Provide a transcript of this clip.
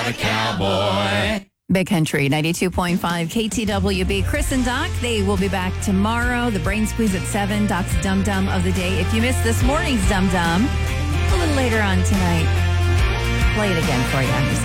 about a cowboy. Big Country 92.5 KTWB. Chris and Doc, they will be back tomorrow. The Brain Squeeze at 7. Doc's Dum Dum of the Day. If you missed this morning's Dum Dum, a little later on tonight, play it again for you.